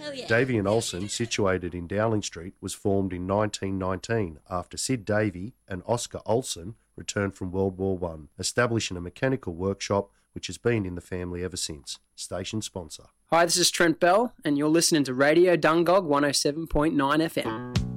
Davey and Olsen, situated in Dowling Street, was formed in 1919 after Sid Davey and Oscar Olsen returned from World War I, establishing a mechanical workshop which has been in the family ever since. Station sponsor. Hi, this is Trent Bell, and you're listening to Radio Dungog 107.9 FM.